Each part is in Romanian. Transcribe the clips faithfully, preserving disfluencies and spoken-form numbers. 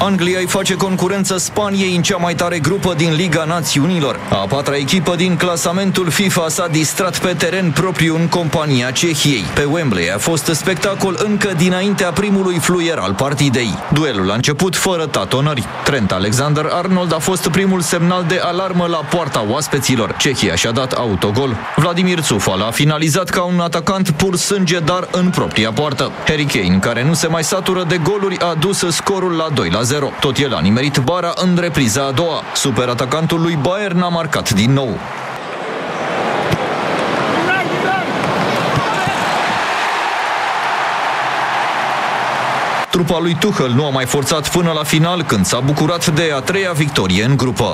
Anglia îi face concurență Spaniei în cea mai tare grupă din Liga Națiunilor. A patra echipă din clasamentul FIFA s-a distrat pe teren propriu în compania Cehiei. Pe Wembley a fost spectacol încă dinaintea primului fluier al partidei. Duelul a început fără tatonări. Trent Alexander-Arnold a fost primul semnal de alarmă la poarta oaspeților. Cehia și-a dat autogol. Vladimir Coufal a finalizat ca un atacant pur sânge, dar în propria poartă. Harry Kane, care nu se mai satură de goluri, a dus scorul la doi la zero. Tot el a nimerit bara în repriza a doua. Superatacantul lui Bayern a marcat din nou. Trupa lui Tuchel nu a mai forțat până la final, când s-a bucurat de a treia victorie în grupă.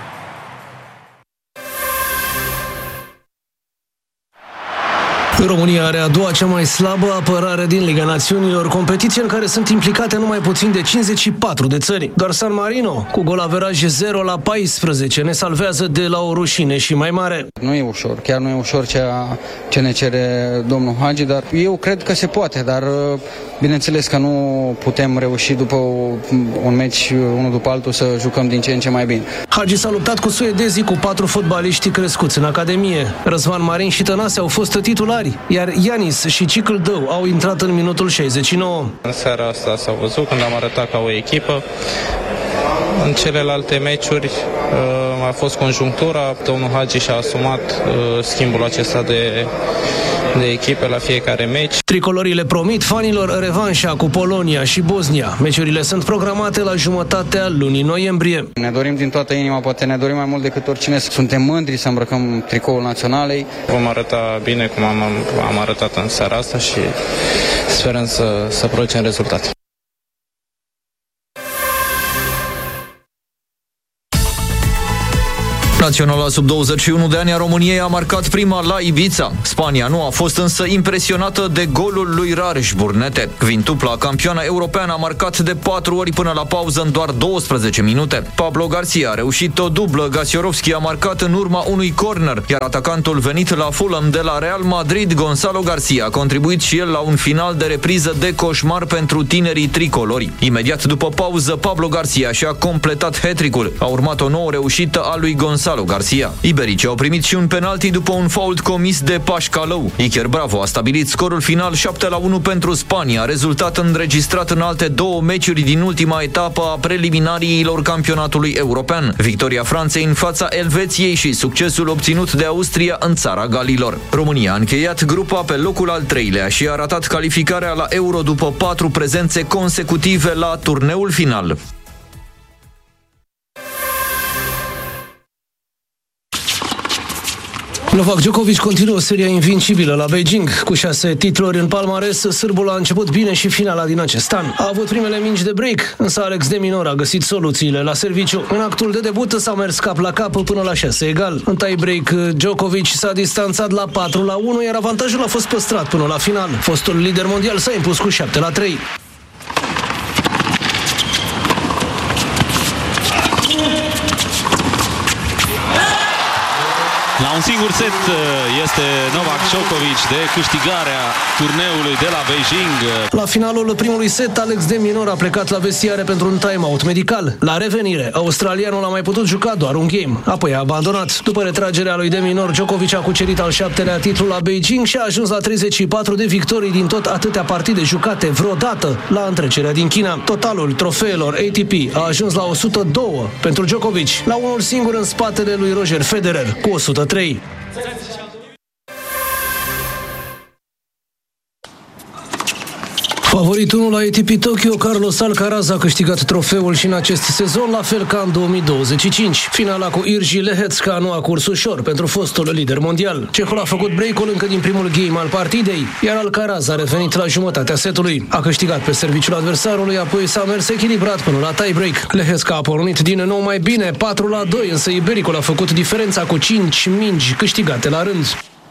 România are a doua cea mai slabă apărare din Liga Națiunilor, competiție în care sunt implicate numai puțin de cincizeci și patru de țări. Doar San Marino, cu golaveraj zero la paisprezece, ne salvează de la o rușine și mai mare. Nu e ușor, chiar nu e ușor ceea ce ne cere domnul Hagi, dar eu cred că se poate, dar bineînțeles că nu putem reuși după un meci, unul după altul, să jucăm din ce în ce mai bine. Hagi s-a luptat cu suedezii, cu patru fotbaliști crescuți în Academie. Răzvan Marin și Tănase au fost titulari, iar Ianis și Cicâldău au intrat în minutul șaizeci și nouă. În seara asta s-a văzut când am arătat ca o echipă. În celelalte meciuri a fost conjunctura. Domnul Hagi și-a asumat schimbul acesta de, de echipe la fiecare meci. Tricolorii le promit fanilor revanșa cu Polonia și Bosnia. Meciurile sunt programate la jumătatea lunii noiembrie. Ne dorim din toată inima, poate ne dorim mai mult decât oricine. Suntem mândri să îmbrăcăm tricoul naționalei. Vom arăta bine cum am, am arătat în seara asta și sperăm să, să producem rezultate. Naționala sub douăzeci și unu de ani a României a marcat prima la Ibiza. Spania nu a fost însă impresionată de golul lui Rareș Burnete. Quintupla campioana europeană a marcat de patru ori până la pauză în doar douăsprezece minute. Pablo Garcia a reușit o dublă, Gasiorovski a marcat în urma unui corner, iar atacantul venit la Fulham de la Real Madrid, Gonzalo Garcia, a contribuit și el la un final de repriză de coșmar pentru tinerii tricolori. Imediat după pauză, Pablo Garcia și-a completat hat-trick-ul. A urmat o nouă reușită a lui Gonzalo Garcia. Ibericii au primit și un penalti după un fault comis de Pașcalău. Iker Bravo a stabilit scorul final șapte la unu pentru Spania, rezultat înregistrat în alte două meciuri din ultima etapă a preliminariilor campionatului european. Victoria Franței în fața Elveției și succesul obținut de Austria în țara Galilor. România a încheiat grupa pe locul al treilea și a ratat calificarea la Euro după patru prezențe consecutive la turneul final. Novak Djokovic continuă seria invincibilă la Beijing. Cu șase titluri în palmares, sârbul a început bine și finala din acest an. A avut primele mingi de break, însă Alex de Minaur a găsit soluțiile la serviciu. În actul de debut s-a mers cap la cap până la șase egal. În tie-break, Djokovic s-a distanțat la patru la unu, iar avantajul a fost păstrat până la final. Fostul lider mondial s-a impus cu șapte la trei. La un singur set este Novak Djokovic de câștigarea turneului de la Beijing. La finalul primului set, Alex de Minaur a plecat la vestiare pentru un time-out medical. La revenire, australianul a mai putut juca doar un game, apoi a abandonat. După retragerea lui de Minaur, Djokovic a cucerit al șaptelea titlu la Beijing și a ajuns la treizeci și patru de victorii din tot atâtea partide jucate vreodată la întrecerea din China. Totalul trofeelor A T P a ajuns la o sută doi pentru Djokovic, la unul singur în spatele lui Roger Federer cu o sută trei. Favoritul unu la A T P Tokyo, Carlos Alcaraz a câștigat trofeul și în acest sezon, la fel ca în două mii douăzeci și cinci. Finala cu Irji Lehecka nu a curs ușor pentru fostul lider mondial. Cehul a făcut break-ul încă din primul game al partidei, iar Alcaraz a revenit la jumătatea setului. A câștigat pe serviciul adversarului, apoi s-a mers echilibrat până la tie-break. Lehecka a pornit din nou mai bine, patru la doi, însă ibericul a făcut diferența cu cinci mingi câștigate la rând.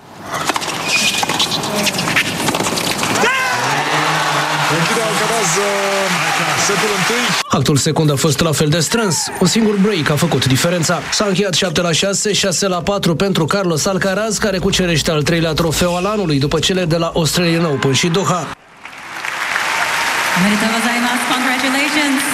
Actul secund a fost la fel de strâns. Un singur break a făcut diferența. S-a încheiat șapte la șase, șase la patru pentru Carlos Alcaraz, care cucerește al treilea trofeu al anului după cele de la Australian Open și Doha. Congratulations!